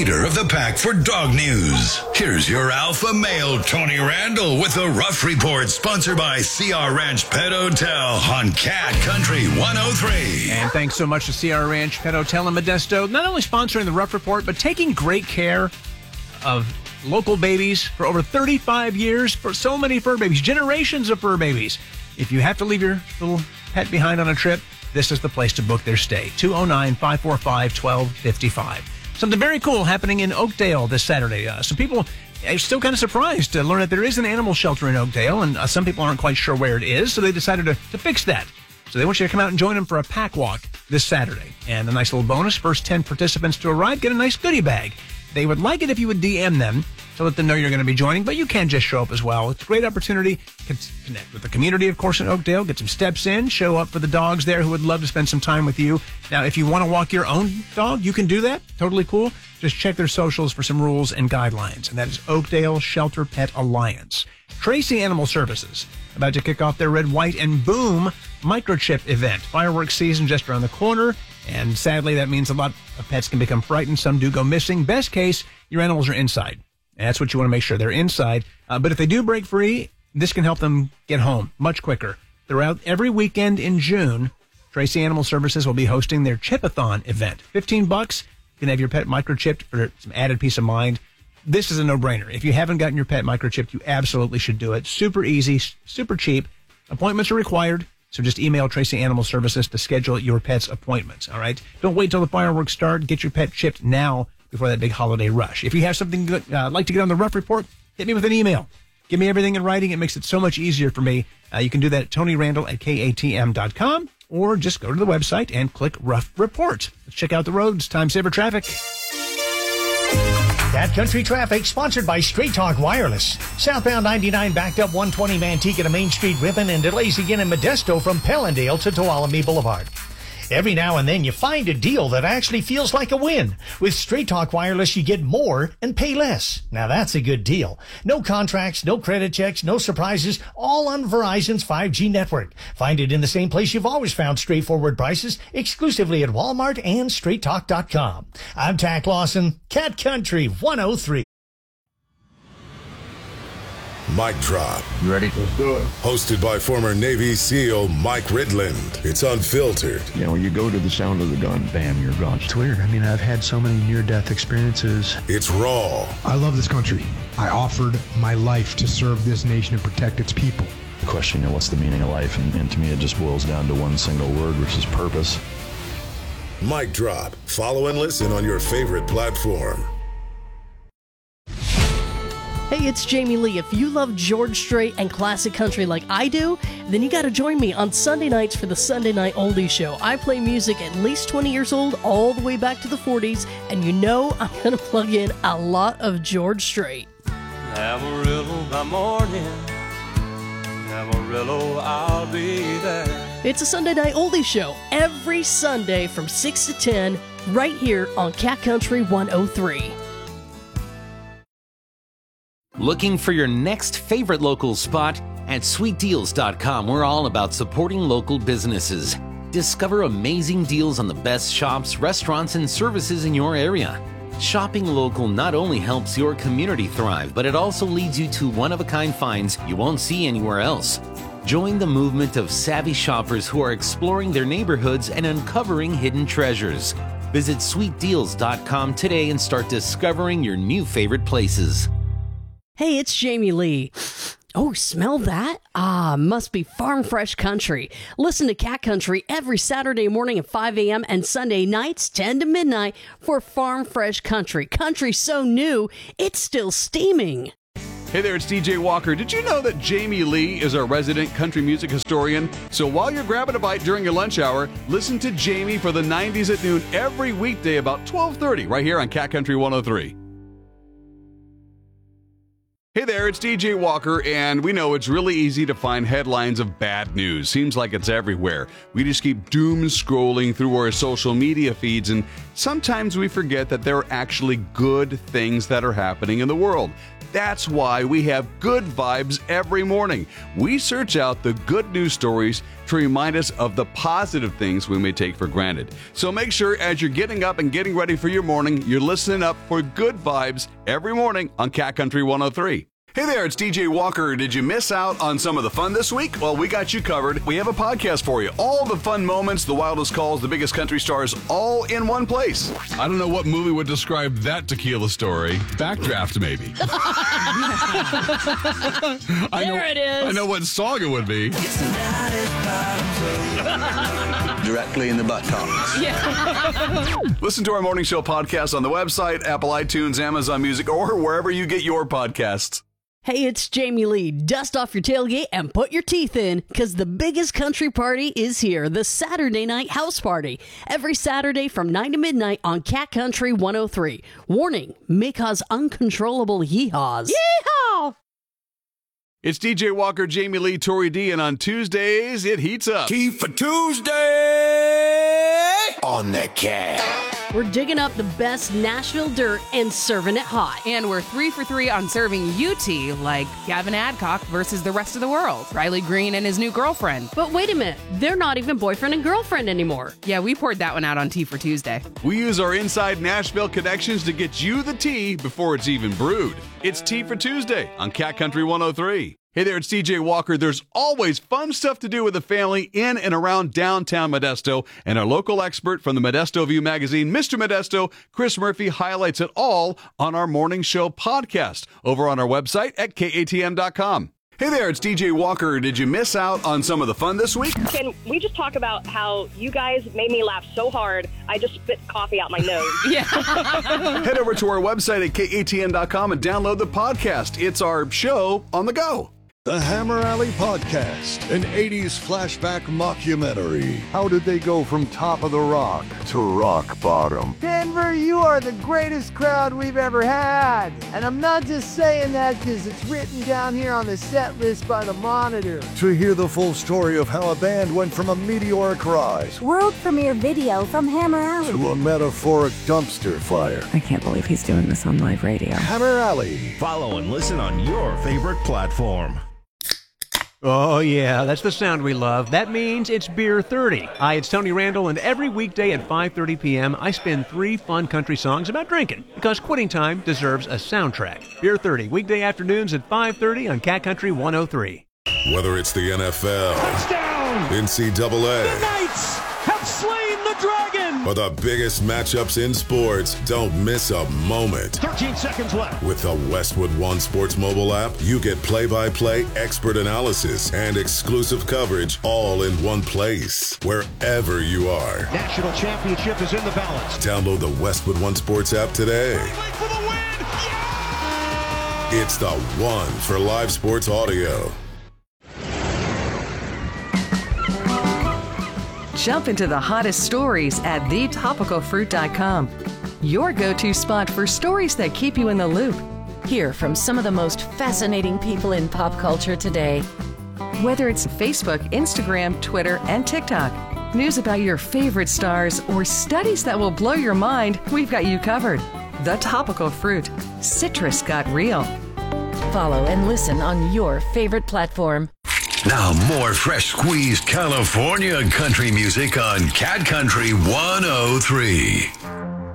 leader of the pack for dog news. Here's your alpha male, Tony Randall, with the Rough Report, sponsored by CR Ranch Pet Hotel on Cat Country 103. And thanks so much to CR Ranch Pet Hotel in Modesto, not only sponsoring the Rough Report, but taking great care of local babies for over 35 years, for so many fur babies, generations of fur babies. If you have to leave your little pet behind on a trip, this is the place to book their stay. 209-545-1255. Something very cool happening in Oakdale this Saturday. Some people are still kind of surprised to learn that there is an animal shelter in Oakdale, and some people aren't quite sure where it is, so they decided to fix that. So they want you to come out and join them for a pack walk this Saturday. And a nice little bonus, first 10 participants to arrive get a nice goodie bag. They would like it if you would DM them to let them know you're going to be joining, but you can just show up as well. It's a great opportunity to connect with the community, of course, in Oakdale, get some steps in, show up for the dogs there who would love to spend some time with you. Now, if you want to walk your own dog, you can do that. Totally cool. Just check their socials for some rules and guidelines, and that is Oakdale Shelter Pet Alliance. Tracy Animal Services, about to kick off their Red, White, and Boom microchip event. Fireworks season just around the corner. And sadly, that means a lot of pets can become frightened. Some do go missing. Best case, your animals are inside. And that's what you want to make sure. They're inside. But if they do break free, this can help them get home much quicker. Throughout every weekend in June, Tracy Animal Services will be hosting their Chipathon event. $15. You can have your pet microchipped for some added peace of mind. This is a no-brainer. If you haven't gotten your pet microchipped, you absolutely should do it. Super easy, super cheap. Appointments are required. So just email Tracy Animal Services to schedule your pet's appointments, all right? Don't wait till the fireworks start. Get your pet chipped now before that big holiday rush. If you have something good, like to get on the Rough Report, hit me with an email. Give me everything in writing. It makes it so much easier for me. You can do that at TonyRandall@KATM.com, or just go to the website and click Rough Report. Let's check out the roads. Time saver traffic. Cat Country Traffic, sponsored by Straight Talk Wireless. Southbound 99 backed up 120 Manteca to Main Street Ribbon, and delays again in Modesto from Pellendale to Tuolumne Boulevard. Every now and then you find a deal that actually feels like a win. With Straight Talk Wireless, you get more and pay less. Now that's a good deal. No contracts, no credit checks, no surprises, all on Verizon's 5G network. Find it in the same place you've always found straightforward prices, exclusively at Walmart and StraightTalk.com. I'm Tack Lawson, Cat Country 103. Mic Drop. You ready? Let's do it. Hosted by former Navy SEAL Mike Ridland. It's unfiltered. You know, you go to the sound of the gun, bam, you're gone. It's weird. I mean, I've had so many near-death experiences. It's raw. I love this country. I offered my life to serve this nation and protect its people. The question, you know, what's the meaning of life? And to me, it just boils down to one single word, which is purpose. Mic Drop. Follow and listen on your favorite platform. Hey, it's Jamie Lee. If you love George Strait and classic country like I do, then you got to join me on Sunday nights for the Sunday Night Oldies Show. I play music at least 20 years old, all the way back to the 40s, and you know I'm going to plug in a lot of George Strait. Amarillo by morning, Amarillo, I'll be there. It's a Sunday Night Oldies Show every Sunday from 6 to 10 right here on Cat Country 103. Looking for your next favorite local spot? At SweetDeals.com, we're all about supporting local businesses. Discover amazing deals on the best shops, restaurants, and services in your area. Shopping local not only helps your community thrive, but it also leads you to one-of-a-kind finds you won't see anywhere else. Join the movement of savvy shoppers who are exploring their neighborhoods and uncovering hidden treasures. Visit SweetDeals.com today and start discovering your new favorite places. Hey, it's Jamie Lee. Oh, smell that? Ah, must be Farm Fresh Country. Listen to Cat Country every Saturday morning at 5 a.m. and Sunday nights 10 to midnight for Farm Fresh Country. Country so new, it's still steaming. Hey there, it's DJ Walker. Did you know that Jamie Lee is our resident country music historian? So while you're grabbing a bite during your lunch hour, listen to Jamie for the 90s at noon every weekday about 12:30 right here on Cat Country 103. Hey there, it's DJ Walker, and we know it's really easy to find headlines of bad news. Seems like it's everywhere. We just keep doom scrolling through our social media feeds, and sometimes we forget that there are actually good things that are happening in the world. That's why we have good vibes every morning. We search out the good news stories to remind us of the positive things we may take for granted. So make sure as you're getting up and getting ready for your morning, you're listening up for good vibes every morning on Cat Country 103. Hey there, it's DJ Walker. Did you miss out on some of the fun this week? Well, we got you covered. We have a podcast for you. All the fun moments, the wildest calls, the biggest country stars, all in one place. I don't know what movie would describe that tequila story. Backdraft, maybe. There it is. I know what song it would be. Directly in the buttocks. Yeah. Listen to our morning show podcast on the website, Apple iTunes, Amazon Music, or wherever you get your podcasts. Hey, it's Jamie Lee. Dust off your tailgate and put your teeth in, because the biggest country party is here, the Saturday Night House Party. Every Saturday from 9 to midnight on Cat Country 103. Warning, may cause uncontrollable yeehaws. Yeehaw! It's DJ Walker, Jamie Lee, Tori D, and on Tuesdays, it heats up. Tea for Tuesday on the Cat. We're digging up the best Nashville dirt and serving it hot. And we're 3 for 3 on serving you tea, like Gavin Adcock versus the rest of the world, Riley Green and his new girlfriend. But wait a minute, they're not even boyfriend and girlfriend anymore. Yeah, we poured that one out on Tea for Tuesday. We use our inside Nashville connections to get you the tea before it's even brewed. It's Tea for Tuesday on Cat Country 103. Hey there, it's DJ Walker. There's always fun stuff to do with the family in and around downtown Modesto, and our local expert from the Modesto View magazine, Mr. Modesto, Chris Murphy, highlights it all on our morning show podcast over on our website at katm.com. Hey there, it's DJ Walker. Did you miss out on some of the fun this week? Can we just talk about how you guys made me laugh so hard, I just spit coffee out my nose? Yeah. Head over to our website at katm.com and download the podcast. It's our show on the go. The Hammer Alley Podcast, an 80s flashback mockumentary. How did they go from top of the rock to rock bottom? Denver, you are the greatest crowd we've ever had. And I'm not just saying that because it's written down here on the set list by the Monitor. To hear the full story of how a band went from a meteoric rise, world premiere video from Hammer Alley, to a metaphoric dumpster fire. I can't believe he's doing this on live radio. Hammer Alley. Follow and listen on your favorite platform. Oh, yeah, that's the sound we love. That means it's Beer 30. Hi, it's Tony Randall, and every weekday at 5:30 p.m., I spin 3 fun country songs about drinking, because quitting time deserves a soundtrack. Beer 30, weekday afternoons at 5:30 on Cat Country 103. Whether it's the NFL, touchdown, NCAA, the Knights have slain the Dragon, or the biggest matchups in sports, don't miss a moment. 13 seconds left. With the Westwood One Sports mobile app, you get play-by-play, expert analysis, and exclusive coverage all in one place, wherever you are. National championship is in the balance. Download the Westwood One Sports app today. For the win. Yeah! It's the one for live sports audio. Jump into the hottest stories at thetopicalfruit.com. Your go-to spot for stories that keep you in the loop. Hear from some of the most fascinating people in pop culture today. Whether it's Facebook, Instagram, Twitter, and TikTok, news about your favorite stars, or studies that will blow your mind, we've got you covered. The Topical Fruit. Citrus got real. Follow and listen on your favorite platform. Now more fresh squeezed California country music on Cat Country 103.